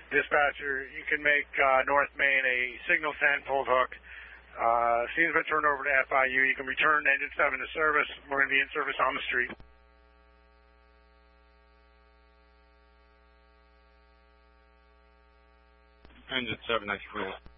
Dispatcher, you can make North Main a signal 10 pulled hook. Scene's been turned over to FIU. You can return engine 7 to service. We're going to be in service on the street. Engine 7, nice clear.